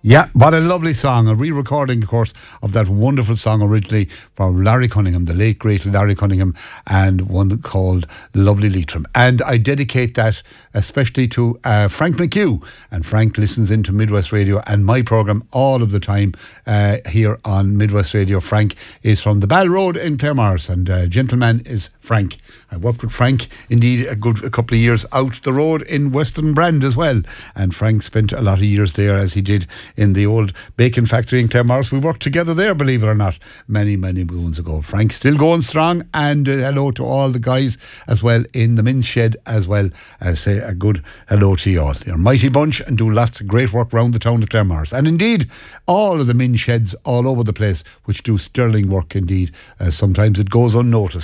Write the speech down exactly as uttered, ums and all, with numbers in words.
Yeah, what a lovely song. A re-recording, of course, of that wonderful song originally from Larry Cunningham, the late, great Larry Cunningham, and one called Lovely Leitrim. And I dedicate that especially to uh, Frank McHugh. And Frank listens into Midwest Radio and my programme all of the time uh, here on Midwest Radio. Frank is from the Ball Road in Claremorris, and uh, gentleman is Frank. I worked with Frank, indeed, a good a couple of years out the road in Western Brand as well. And Frank spent a lot of years there, as he did in the old bacon factory in Claremorris. We worked together there, believe it or not, many, many moons ago. Frank still going strong, and uh, hello to all the guys as well in the men's shed as well. I'll say a good hello to you all. You're a mighty bunch and do lots of great work around the town of Claremorris. And indeed, all of the men's sheds all over the place, which do sterling work indeed. Uh, sometimes it goes unnoticed.